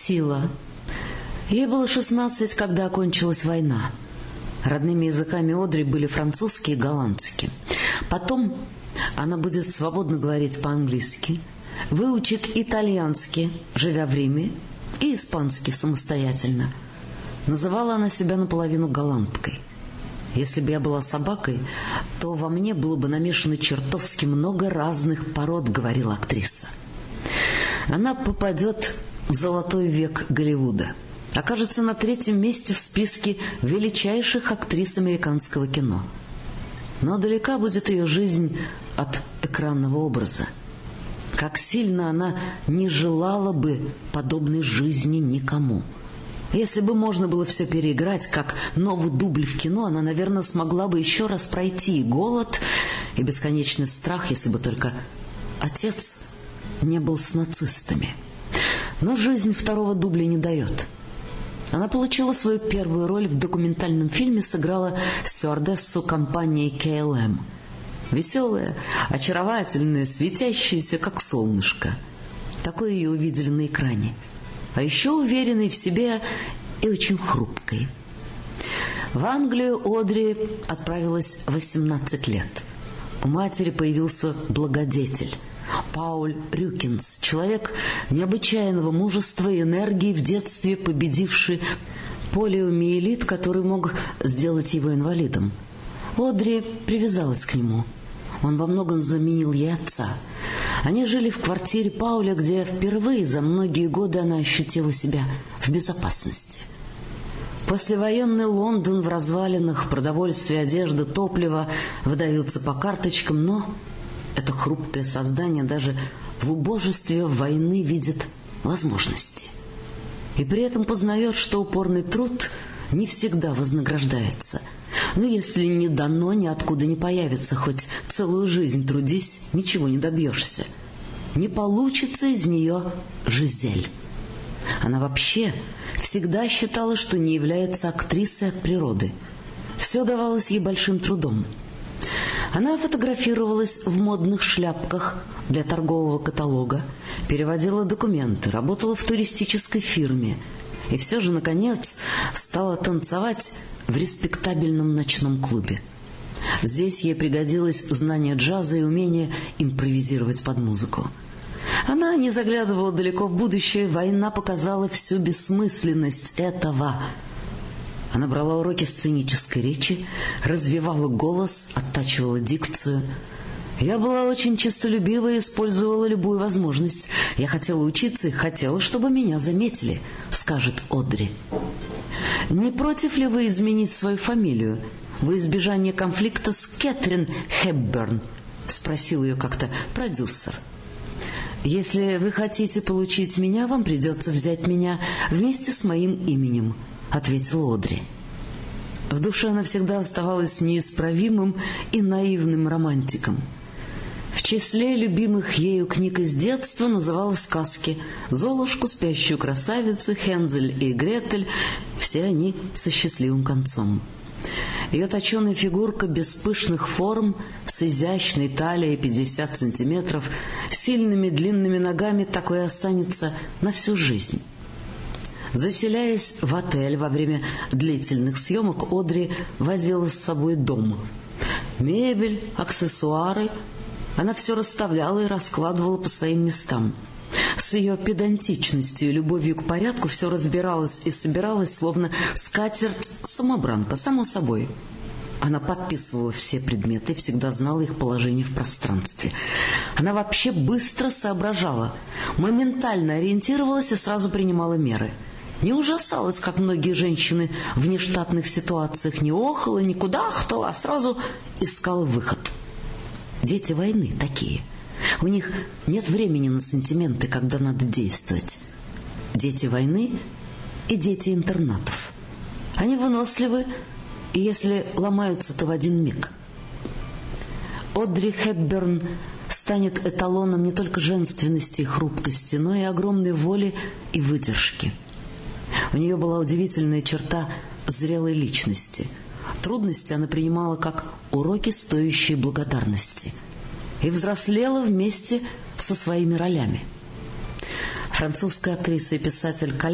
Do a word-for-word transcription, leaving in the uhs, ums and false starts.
сила. Ей было шестнадцать, когда окончилась война. Родными языками Одри были французский и голландский. Потом она будет свободно говорить по-английски, выучит итальянский, живя в Риме, и испанский самостоятельно. Называла она себя наполовину голландкой. Если бы я была собакой, то во мне было бы намешано чертовски много разных пород, говорила актриса. Она попадет в золотой век Голливуда, окажется на третьем месте в списке величайших актрис американского кино. Но далека будет ее жизнь от экранного образа. Как сильно она не желала бы подобной жизни никому. Если бы можно было все переиграть, как новый дубль в кино, она, наверное, смогла бы еще раз пройти и голод, и бесконечный страх, если бы только отец не был с нацистами. Но жизнь второго дубля не дает. Она получила свою первую роль в документальном фильме, сыграла стюардессу компании кей эл эм. Веселая, очаровательная, светящаяся, как солнышко. Такое ее увидели на экране. А еще уверенной в себе и очень хрупкой. В Англию Одри отправилась в восемнадцать лет. У матери появился благодетель Пауль Рюкинс, человек необычайного мужества и энергии, в детстве победивший полиомиелит, который мог сделать его инвалидом. Одри привязалась к нему. Он во многом заменил ей отца. Они жили в квартире Пауля, где впервые за многие годы она ощутила себя в безопасности. Послевоенный Лондон в развалинах, продовольствие, одежда, топливо выдаются по карточкам, но это хрупкое создание даже в убожестве войны видит возможности. И при этом познает, что упорный труд не всегда вознаграждается. Но если не дано, ниоткуда не появится, хоть целую жизнь трудись, ничего не добьешься. Не получится из нее Жизель. Она вообще всегда считала, что не является актрисой от природы. Все давалось ей большим трудом. Она фотографировалась в модных шляпках для торгового каталога, переводила документы, работала в туристической фирме и все же, наконец, стала танцевать в респектабельном ночном клубе. Здесь ей пригодилось знание джаза и умение импровизировать под музыку. Она не заглядывала далеко в будущее, война показала всю бессмысленность этого. Она брала уроки сценической речи, развивала голос, оттачивала дикцию. Я была очень честолюбива и использовала любую возможность. Я хотела учиться и хотела, чтобы меня заметили, скажет Одри. Не против ли вы изменить свою фамилию во избежание конфликта с Кэтрин Хепберн? Спросил ее как-то продюсер. Если вы хотите получить меня, вам придется взять меня вместе с моим именем, ответила Одри. В душе она всегда оставалась неисправимым и наивным романтиком. В числе любимых ею книг из детства называла сказки «Золушку», «Спящую красавицу», «Хензель и Гретель». Все они со счастливым концом. Ее точеная фигурка без пышных форм, с изящной талией пятьдесят сантиметров, сильными длинными ногами, такое останется на всю жизнь. Заселяясь в отель во время длительных съемок, Одри возила с собой дом. Мебель, аксессуары. Она все расставляла и раскладывала по своим местам. С ее педантичностью и любовью к порядку все разбиралось и собиралось, словно скатерть-самобранка, само собой. Она подписывала все предметы и всегда знала их положение в пространстве. Она вообще быстро соображала, моментально ориентировалась и сразу принимала меры. Не ужасалась, как многие женщины в нештатных ситуациях, не охала, не кудахтала, а сразу искала выход. Дети войны такие. У них нет времени на сантименты, когда надо действовать. Дети войны и дети интернатов. Они выносливы, и если ломаются, то в один миг. Одри Хепберн станет эталоном не только женственности и хрупкости, но и огромной воли и выдержки. У нее была удивительная черта зрелой личности. Трудности она принимала как уроки, стоящие благодарности, и взрослела вместе со своими ролями. Французская актриса и писатель